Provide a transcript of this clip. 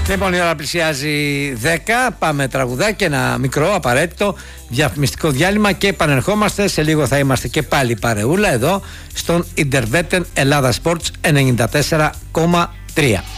Λοιπόν, η ώρα πλησιάζει 10. Πάμε τραγουδάκι, ένα μικρό απαραίτητο διαφημιστικό διάλειμμα και επανερχόμαστε. Σε λίγο θα είμαστε και πάλι παρεούλα εδώ στον Interveten Ελλάδα Sports 94,3.